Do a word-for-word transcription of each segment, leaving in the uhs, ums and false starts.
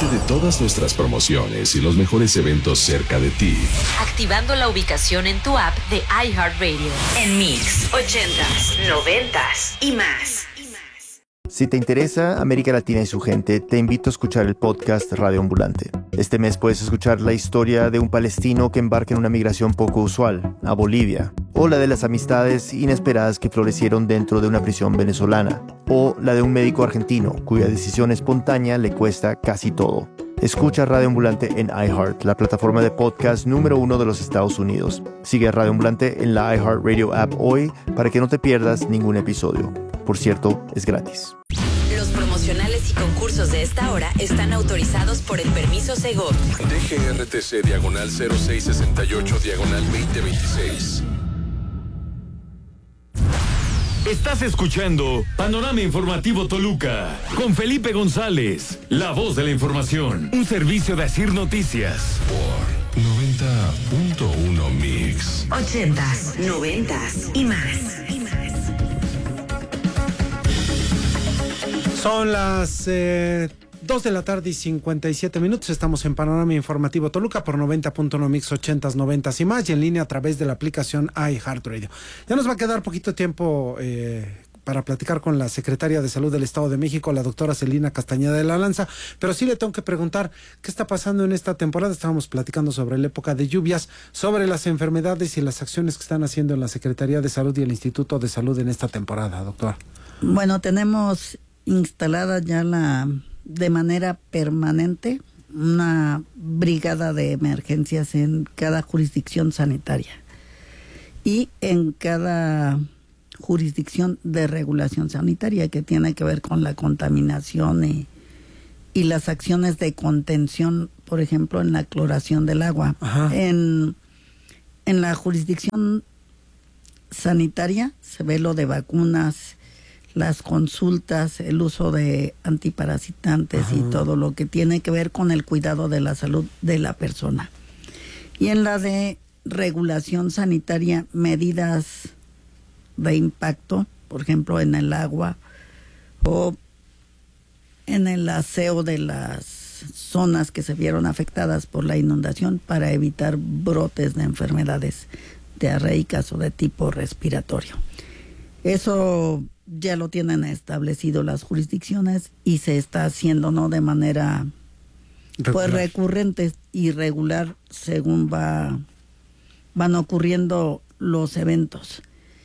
Entérate de todas nuestras promociones y los mejores eventos cerca de ti, activando la ubicación en tu app de iHeartRadio. En Mix, ochentas, noventas y más. Si te interesa América Latina y su gente, te invito a escuchar el podcast Radio Ambulante. Este mes puedes escuchar la historia de un palestino que embarca en una migración poco usual, a Bolivia, o la de las amistades inesperadas que florecieron dentro de una prisión venezolana, o la de un médico argentino cuya decisión espontánea le cuesta casi todo. Escucha Radio Ambulante en iHeart, la plataforma de podcast número uno de los Estados Unidos. Sigue a Radio Ambulante en la iHeartRadio app hoy para que no te pierdas ningún episodio. Por cierto, es gratis. Los promocionales y concursos de esta hora están autorizados por el permiso Segov. D G R T C diagonal cero seis sesenta y ocho diagonal veinte veintiséis. Estás escuchando Panorama Informativo Toluca con Felipe González, la voz de la información, un servicio de Asir Noticias. Por noventa punto uno Mix. Ochentas, noventas y más. Son las eh, dos de la tarde y cincuenta y siete minutos. Estamos en Panorama Informativo Toluca por noventa punto uno Mix, ochentas, noventas y más, y en línea a través de la aplicación iHeartRadio. Ya nos va a quedar poquito tiempo eh, para platicar con la secretaria de Salud del Estado de México, la doctora Celina Castañeda de la Lanza, pero sí le tengo que preguntar qué está pasando en esta temporada. Estábamos platicando sobre la época de lluvias, sobre las enfermedades y las acciones que están haciendo en la Secretaría de Salud y el Instituto de Salud en esta temporada, doctora. Bueno, tenemos instalada ya la de manera permanente una brigada de emergencias en cada jurisdicción sanitaria y en cada jurisdicción de regulación sanitaria que tiene que ver con la contaminación y, y las acciones de contención, por ejemplo, en la cloración del agua. En, en la jurisdicción sanitaria se ve lo de vacunas, las consultas, el uso de antiparasitantes. Ajá. Y todo lo que tiene que ver con el cuidado de la salud de la persona. Y en la de regulación sanitaria, medidas de impacto, por ejemplo, en el agua o en el aseo de las zonas que se vieron afectadas por la inundación para evitar brotes de enfermedades diarreicas o de tipo respiratorio. Eso ya lo tienen establecido las jurisdicciones y se está haciendo no de manera regular, pues recurrente y regular según va van ocurriendo los eventos.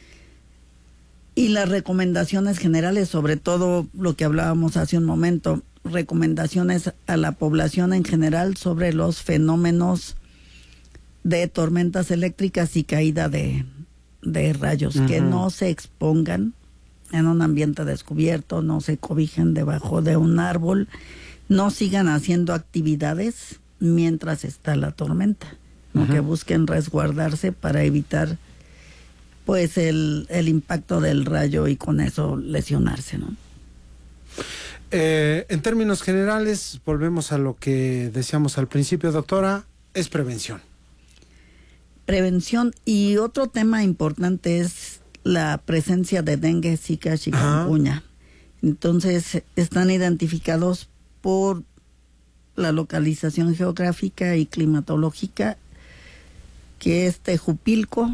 Y las recomendaciones generales, sobre todo lo que hablábamos hace un momento, recomendaciones a la población en general sobre los fenómenos de tormentas eléctricas y caída de, de rayos, uh-huh. que no se expongan en un ambiente descubierto, no se cobijen debajo de un árbol, no sigan haciendo actividades mientras está la tormenta, uh-huh. ¿no? Que busquen resguardarse para evitar pues el, el impacto del rayo y con eso lesionarse, ¿no? Eh, en términos generales, volvemos a lo que decíamos al principio, doctora, es prevención. Prevención, y otro tema importante es la presencia de dengue, zika, chikungunya. Entonces, están identificados por la localización geográfica y climatológica, que es Tejupilco,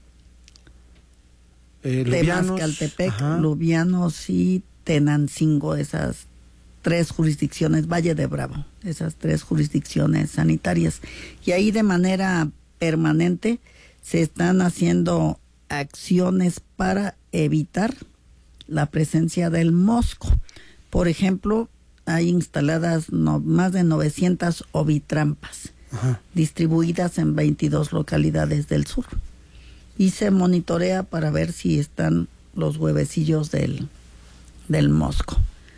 eh, Temascaltepec, Lubianos y Tenancingo, esas tres jurisdicciones, Valle de Bravo, esas tres jurisdicciones sanitarias. Y ahí de manera permanente se están haciendo acciones para evitar la presencia del mosco. Por ejemplo, hay instaladas no, más de novecientas ovitrampas, ajá. distribuidas en veintidós localidades del sur. Y se monitorea para ver si están los huevecillos del, del mosco.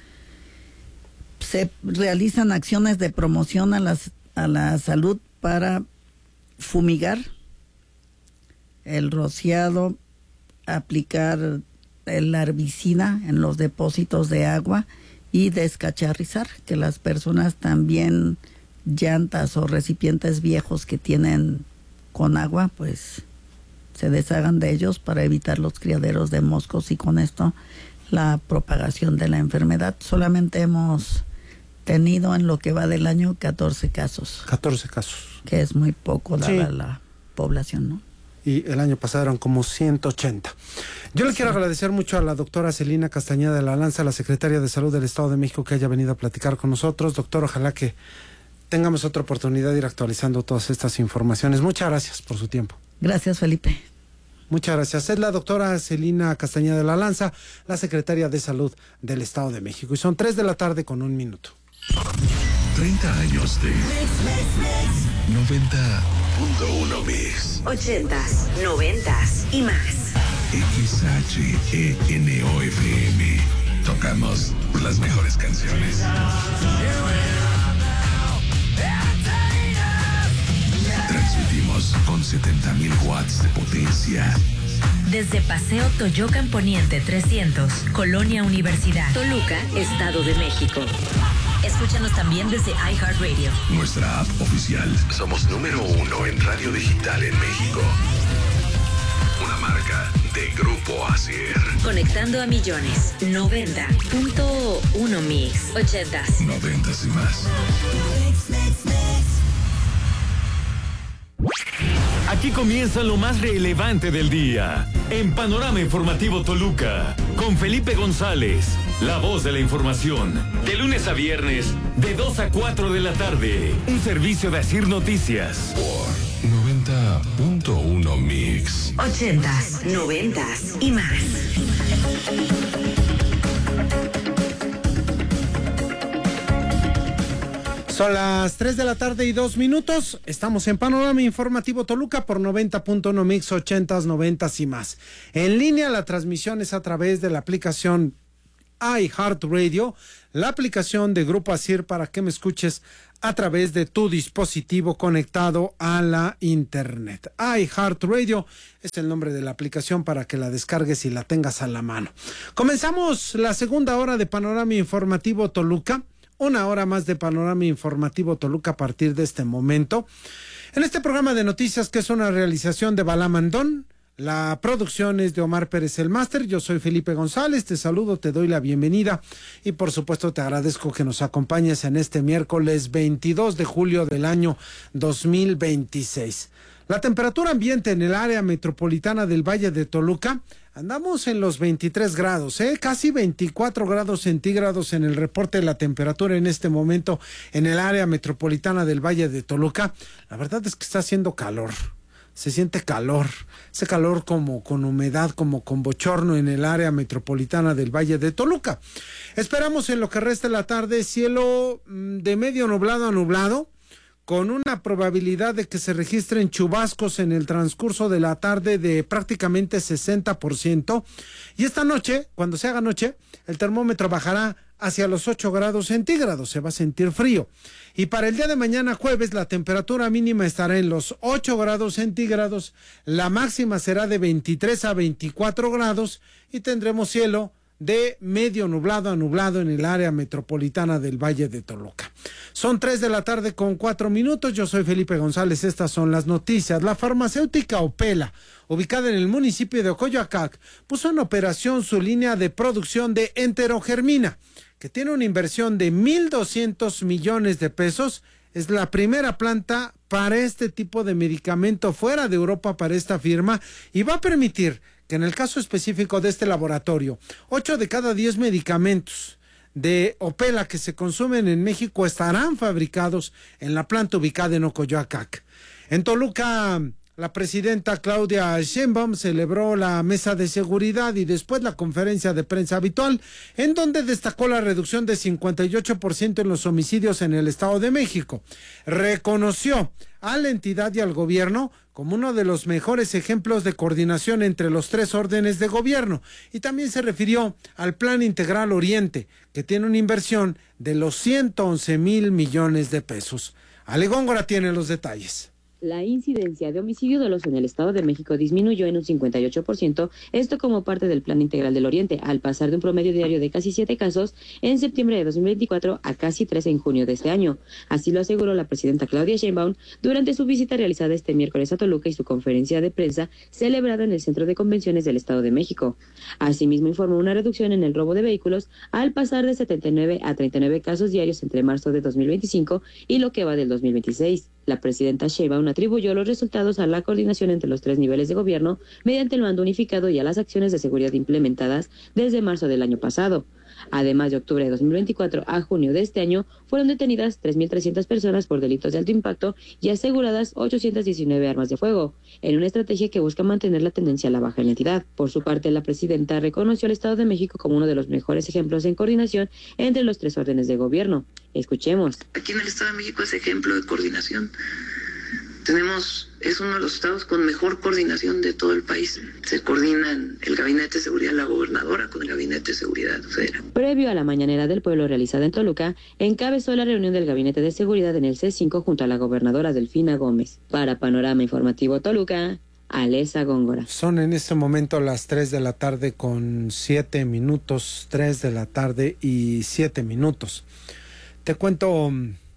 Se realizan acciones de promoción a, las, a la salud para fumigar, el rociado, aplicar el herbicida en los depósitos de agua y descacharrizar, que las personas también llantas o recipientes viejos que tienen con agua, pues se deshagan de ellos para evitar los criaderos de moscos y con esto la propagación de la enfermedad. Solamente hemos tenido en lo que va del año catorce casos. catorce casos. Que es muy poco dada Sí. la población, ¿no? Y el año pasado eran como ciento ochenta. Yo le quiero agradecer mucho a la doctora Celina Castañeda de la Lanza, la secretaria de Salud del Estado de México, que haya venido a platicar con nosotros. Doctor, ojalá que tengamos otra oportunidad de ir actualizando todas estas informaciones. Muchas gracias por su tiempo. Gracias, Felipe. Muchas gracias. Es la doctora Celina Castañeda de la Lanza, la secretaria de Salud del Estado de México. Y son tres de la tarde con un minuto. treinta años de noventa punto uno Mix. ochentas, noventas y más. X H E N O F M. Tocamos las mejores canciones. Transmitimos con setenta mil watts de potencia. Desde Paseo Toyocan Poniente trescientos, Colonia Universidad, Toluca, Estado de México. Escúchanos también desde iHeartRadio. Nuestra app oficial. Somos número uno en radio digital en México. Una marca de Grupo Asier. Conectando a millones. noventa punto uno Mix. ochentas. Noventas y más. Aquí comienza lo más relevante del día. En Panorama Informativo Toluca, con Felipe González, la voz de la información. De lunes a viernes, de dos a cuatro de la tarde. Un servicio de Asir Noticias. Por noventa punto uno Mix. ochentas, noventas y más. Son las tres de la tarde y dos minutos. Estamos en Panorama Informativo Toluca por noventa punto uno Mix, ochentas, noventas y más. En línea la transmisión es a través de la aplicación iHeartRadio, la aplicación de Grupo Asir para que me escuches a través de tu dispositivo conectado a la internet. iHeartRadio es el nombre de la aplicación para que la descargues y la tengas a la mano. Comenzamos la segunda hora de Panorama Informativo Toluca. Una hora más de Panorama Informativo Toluca a partir de este momento. En este programa de noticias, que es una realización de Balamandón, la producción es de Omar Pérez el Máster. Yo soy Felipe González, te saludo, te doy la bienvenida y por supuesto te agradezco que nos acompañes en este miércoles veintidós de julio del año dos mil veintiséis. La temperatura ambiente en el área metropolitana del Valle de Toluca, andamos en los veintitrés grados, ¿eh? Casi veinticuatro grados centígrados en el reporte de la temperatura en este momento en el área metropolitana del Valle de Toluca. La verdad es que está haciendo calor, se siente calor, ese calor como con humedad, como con bochorno en el área metropolitana del Valle de Toluca. Esperamos en lo que resta de la tarde cielo de medio nublado a nublado, con una probabilidad de que se registren chubascos en el transcurso de la tarde de prácticamente sesenta por ciento. Y esta noche, cuando se haga noche, el termómetro bajará hacia los ocho grados centígrados, se va a sentir frío. Y para el día de mañana jueves, la temperatura mínima estará en los ocho grados centígrados, la máxima será de veintitrés a veinticuatro grados y tendremos cielo de medio nublado a nublado en el área metropolitana del Valle de Toluca. Son tres de la tarde con cuatro minutos. Yo soy Felipe González. Estas son las noticias. La farmacéutica Opela, ubicada en el municipio de Coyoacac, puso en operación su línea de producción de enterogermina, que tiene una inversión de mil doscientos millones de pesos. Es la primera planta para este tipo de medicamento fuera de Europa para esta firma y va a permitir que en el caso específico de este laboratorio, ocho de cada diez medicamentos de Opela que se consumen en México estarán fabricados en la planta ubicada en Ocoyoacac. En Toluca, la presidenta Claudia Sheinbaum celebró la mesa de seguridad y después la conferencia de prensa habitual, en donde destacó la reducción de cincuenta y ocho por ciento en los homicidios en el Estado de México. Reconoció a la entidad y al gobierno como uno de los mejores ejemplos de coordinación entre los tres órdenes de gobierno, y también se refirió al Plan Integral Oriente, que tiene una inversión de los ciento once mil millones de pesos. Ale Góngora tiene los detalles. La incidencia de homicidio doloso en el Estado de México disminuyó en un cincuenta y ocho por ciento, esto como parte del Plan Integral del Oriente, al pasar de un promedio diario de casi siete casos en septiembre de dos mil veinticuatro a casi tres en junio de este año. Así lo aseguró la presidenta Claudia Sheinbaum durante su visita realizada este miércoles a Toluca y su conferencia de prensa celebrada en el Centro de Convenciones del Estado de México. Asimismo, informó una reducción en el robo de vehículos al pasar de setenta y nueve a treinta y nueve casos diarios entre marzo de dos mil veinticinco y lo que va del dos mil veintiséis. La presidenta Sheinbaum atribuyó los resultados a la coordinación entre los tres niveles de gobierno mediante el mando unificado y a las acciones de seguridad implementadas desde marzo del año pasado. Además, de octubre de dos mil veinticuatro a junio de este año fueron detenidas tres mil trescientas personas por delitos de alto impacto y aseguradas ochocientas diecinueve armas de fuego, en una estrategia que busca mantener la tendencia a la baja en la entidad. Por su parte, la presidenta reconoció al Estado de México como uno de los mejores ejemplos en coordinación entre los tres órdenes de gobierno. Escuchemos. Aquí en el Estado de México es ejemplo de coordinación. Tenemos, es uno de los estados con mejor coordinación de todo el país. Se coordinan el Gabinete de Seguridad de la Gobernadora con el Gabinete de Seguridad Federal. Previo a la Mañanera del Pueblo realizada en Toluca, encabezó la reunión del Gabinete de Seguridad en el C cinco junto a la gobernadora Delfina Gómez. Para Panorama Informativo Toluca, Alesa Góngora. Son en este momento las tres de la tarde con siete minutos, tres de la tarde y siete minutos. Te cuento